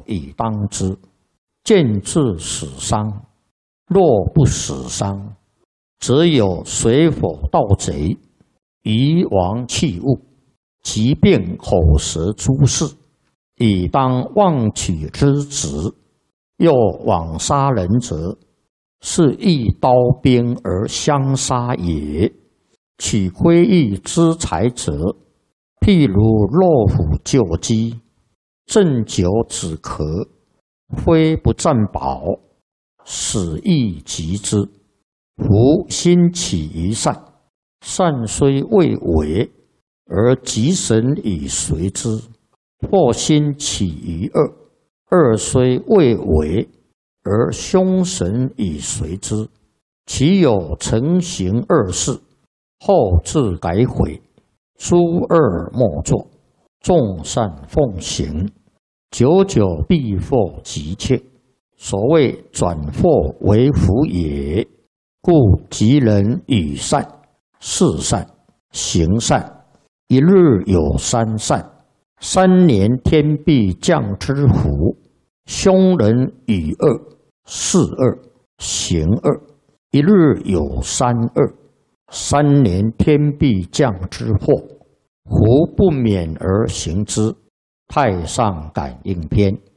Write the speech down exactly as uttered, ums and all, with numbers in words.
以当之。见至死伤，若不死伤，则有水火盗贼、夷王弃物、疾病口舌诸事，以当妄取之职。又枉杀人者，是一刀兵而相杀也。取窥益之财者，譬如骆虎救鸡，鸩酒止咳，非不占宝，死亦及之。夫心起于善，善虽未为，而吉神以随之；或心起于恶，恶虽未为，而凶神以随之。其有成行恶事，后自改悔，诸恶莫作，众善奉行，久久必获吉切。所谓转祸为福也。故吉人与善、事善、行善，一日有三善，三年天必降之福。凶人与恶、事恶、行恶，一日有三恶，三年天必降之祸。胡不免而行之。太上感应篇。